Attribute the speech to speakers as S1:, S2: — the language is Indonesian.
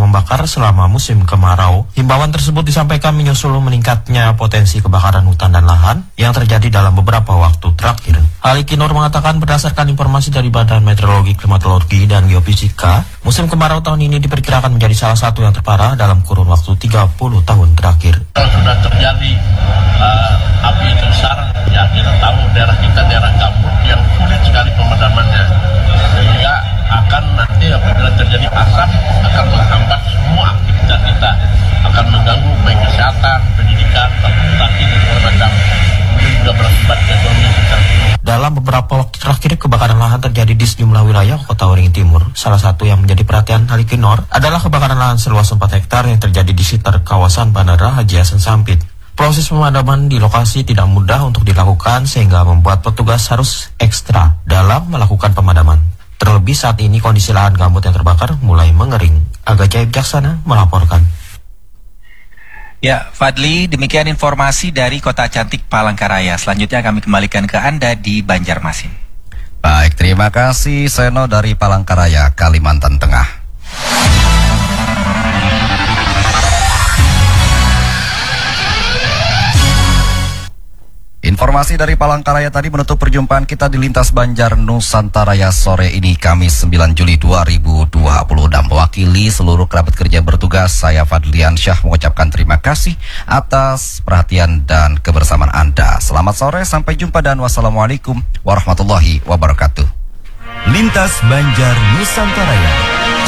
S1: membakar selama musim kemarau. Himbauan tersebut disampaikan menyusul meningkatnya potensi kebakaran hutan dan lahan yang terjadi dalam beberapa waktu terakhir. Alikinor mengatakan berdasarkan informasi dari Badan Meteorologi, Klimatologi, dan Geofisika, musim kemarau tahun ini diperkirakan menjadi salah satu yang terparah dalam kurun waktu 30 tahun terakhir.
S2: Sudah terjadi api besar, ya kita tahu daerah kita daerah gambut yang sulit sekali pemadamannya, sehingga akan nanti apabila terjadi asap akan menghambat semua aktivitas kita, akan mengganggu baik kesehatan, pendidikan, transportasi dan segala macam. Kemudian juga berakibat ke ekonomi kita.
S1: Dalam beberapa waktu terakhir, kebakaran lahan terjadi di sejumlah wilayah Kota Waringin Timur. Salah satu yang menjadi perhatian Alikinor adalah kebakaran lahan seluas 4 hektar yang terjadi di sekitar kawasan Bandara Haji Hasan Sampit. Proses pemadaman di lokasi tidak mudah untuk dilakukan sehingga membuat petugas harus ekstra dalam melakukan pemadaman. Terlebih saat ini kondisi lahan gambut yang terbakar mulai mengering. Aga Jaib Jaksana melaporkan.
S3: Ya, Fadli, demikian informasi dari Kota Cantik Palangkaraya. Selanjutnya kami kembalikan ke Anda di Banjarmasin.
S4: Baik, terima kasih Seno dari Palangkaraya, Kalimantan Tengah. Informasi dari Palangkaraya tadi menutup perjumpaan kita di Lintas Banjar Nusantaraya sore ini Kamis 9 Juli 2020. Dan mewakili seluruh kerabat kerja bertugas, saya Fadlian Syah mengucapkan terima kasih atas perhatian dan kebersamaan Anda. Selamat sore, sampai jumpa dan wassalamualaikum warahmatullahi wabarakatuh.
S5: Lintas Banjar Nusantaraya.